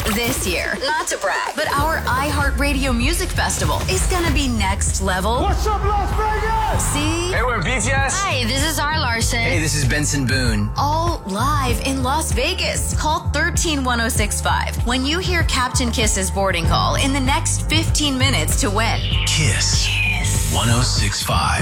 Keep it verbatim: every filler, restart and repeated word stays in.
This year, not to brag, but our iHeartRadio Music Festival is gonna be next level. What's up, Las Vegas? See? Hey, we're B T S. Hi, this is R. Larson. Hey, this is Benson Boone. All live in Las Vegas. Call one three one oh six five when you hear Captain Kiss's boarding call in the next fifteen minutes to win. Kiss. Kiss. one oh six five.